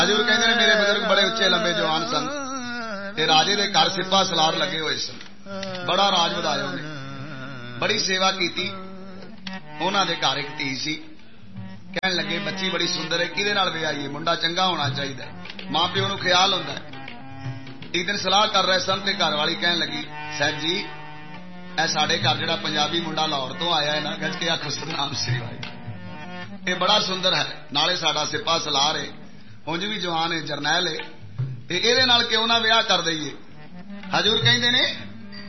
हजूर कहते हैं मेरे बुजुर्ग बड़े उच्चे लंबे जवान सन ते राजे दे घर सिपा सलार लगे हुए सन। बड़ा राज वधाया उन्हें, बड़ी सेवा की। उन्हां दे घर एक धी सी। कहन लगे बच्ची बड़ी सुंदर है, किहदे नाल विआहीए, मुंडा चंगा होना चाहिए। मां प्यो नूं ख्याल हुंदा है। एक दिन सलाह कर रहे सन ते घर वाली कहन लगी साहब जी ए साडे घर जिहड़ा पंजाबी मुंडा लाहौर तो आया है ना, गज के आखो सतनाम श्री वाहिगुरू, ये बड़ा सुंदर है, नाले साडा सिपा सलार है, उंज भी जवान है, जरनैल है, इहदे नाल क्यों ना विआह कर दईए। हजूर कहंदे ने